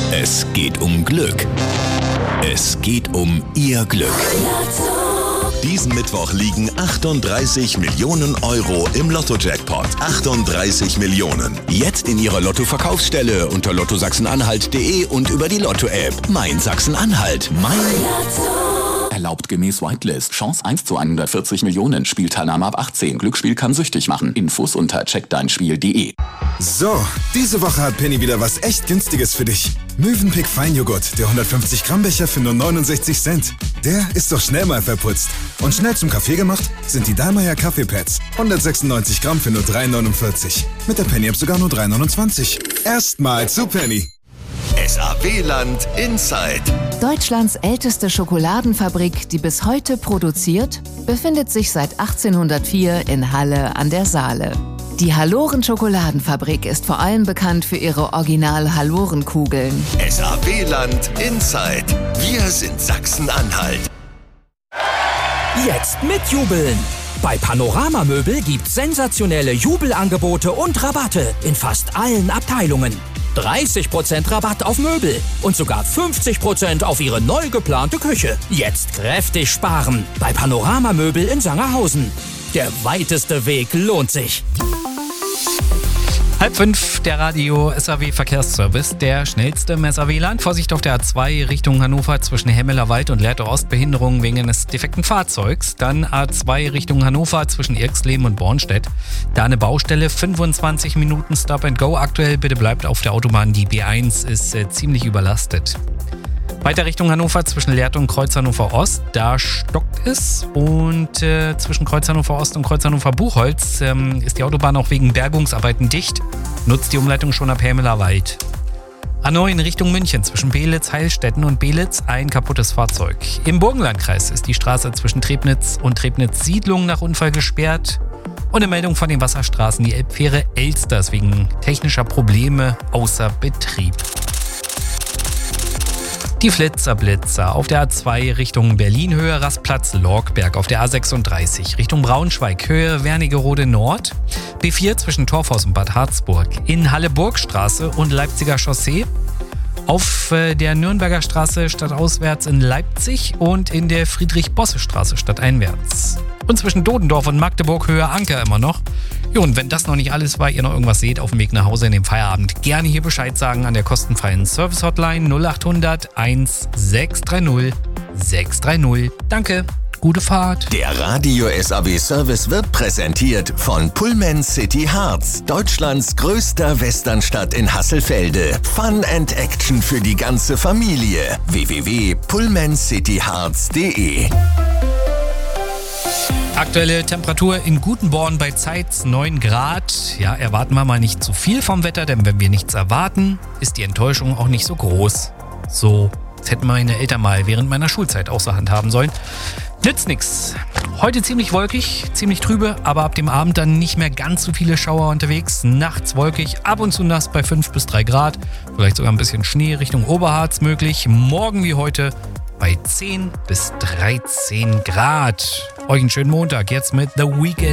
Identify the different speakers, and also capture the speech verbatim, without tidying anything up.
Speaker 1: Es geht um Glück. Es geht um Ihr Glück. Diesen Mittwoch liegen achtunddreißig Millionen Euro im Lotto-Jackpot. achtunddreißig Millionen. Jetzt in Ihrer Lotto-Verkaufsstelle unter lotto sachsen-anhalt punkt de und über die Lotto-App. Mein Sachsen-Anhalt. Mein Lotto.
Speaker 2: Erlaubt gemäß Whitelist. Chance eins zu hundertvierzig Millionen. Spielteilnahme ab achtzehn. Glücksspiel kann süchtig machen. Infos unter check dein spiel punkt de.
Speaker 3: So, diese Woche hat Penny wieder was echt Günstiges für dich. Mövenpick Feinjoghurt, der hundertfünfzig Gramm Becher für nur neunundsechzig Cent. Der ist doch schnell mal verputzt. Und schnell zum Kaffee gemacht sind die Dallmayr Kaffeepads. hundertsechsundneunzig Gramm für nur drei neunundvierzig. Mit der Penny-App sogar nur drei neunundzwanzig. Erstmal zu Penny.
Speaker 1: S A W-Land Inside.
Speaker 4: Deutschlands älteste Schokoladenfabrik, die bis heute produziert, befindet sich seit achtzehnhundertvier in Halle an der Saale. Die Halloren-Schokoladenfabrik ist vor allem bekannt für ihre Original-Halloren-Kugeln.
Speaker 1: S A W-Land Inside. Wir sind Sachsen-Anhalt.
Speaker 5: Jetzt mitjubeln! Bei Panorama Möbel gibt's sensationelle Jubelangebote und Rabatte in fast allen Abteilungen. dreißig Prozent Rabatt auf Möbel und sogar fünfzig Prozent auf Ihre neu geplante Küche. Jetzt kräftig sparen bei Panorama Möbel in Sangerhausen. Der weiteste Weg lohnt sich.
Speaker 6: Halb fünf, der Radio S A W Verkehrsservice, der schnellste im S A W-Land. Vorsicht auf der A zwei Richtung Hannover zwischen Hemmelerwald und Lehrte Ost, Behinderung wegen eines defekten Fahrzeugs. Dann A zwei Richtung Hannover zwischen Irxleben und Bornstedt. Da eine Baustelle, fünfundzwanzig Minuten Stop and Go aktuell. Bitte bleibt auf der Autobahn, die B eins ist äh, ziemlich überlastet. Weiter Richtung Hannover zwischen Lehrte und Kreuz Hannover Ost, da stockt es. Und äh, zwischen Kreuz Hannover Ost und Kreuz Hannover Buchholz ähm, ist die Autobahn auch wegen Bergungsarbeiten dicht. Nutzt die Umleitung schon ab Hemmelerwald. A neun Richtung München zwischen Belitz, Heilstätten und Belitz ein kaputtes Fahrzeug. Im Burgenlandkreis ist die Straße zwischen Trebnitz und Trebnitz Siedlung nach Unfall gesperrt. Und eine Meldung von den Wasserstraßen, die Elbfähre Elster ist wegen technischer Probleme außer Betrieb. Die Flitzerblitzer auf der A zwei Richtung Berlin-Höhe Rastplatz Lorgberg, auf der A sechsunddreißig Richtung Braunschweig Höhe Wernigerode Nord, B vier zwischen Torfhaus und Bad Harzburg, in Halle-Burgstraße und Leipziger Chaussee, auf der Nürnberger Straße stadtauswärts in Leipzig und in der Friedrich-Bosse-Straße stadteinwärts. Und zwischen Dodendorf und Magdeburg Höhe Anker immer noch. Jo, und wenn das noch nicht alles war, ihr noch irgendwas seht auf dem Weg nach Hause in dem Feierabend, gerne hier Bescheid sagen an der kostenfreien Service-Hotline null achthundert sechshundertsechzig sechshundertdreißig. Danke, gute Fahrt.
Speaker 1: Der Radio S A W-Service wird präsentiert von Pullman City Harz, Deutschlands größter Westernstadt in Hasselfelde. Fun and Action für die ganze Familie. w w w punkt pullman city harz punkt de.
Speaker 6: Aktuelle Temperatur in Gutenborn bei Zeitz neun Grad. Ja, erwarten wir mal nicht zu viel vom Wetter, denn wenn wir nichts erwarten, ist die Enttäuschung auch nicht so groß. So, das hätten meine Eltern mal während meiner Schulzeit auch so handhaben sollen. Nützt nix. Heute ziemlich wolkig, ziemlich trübe, aber ab dem Abend dann nicht mehr ganz so viele Schauer unterwegs. Nachts wolkig, ab und zu nass bei fünf bis drei Grad. Vielleicht sogar ein bisschen Schnee Richtung Oberharz möglich. Morgen wie heute bei zehn bis dreizehn Grad. Euch einen schönen Montag jetzt mit The Weekend.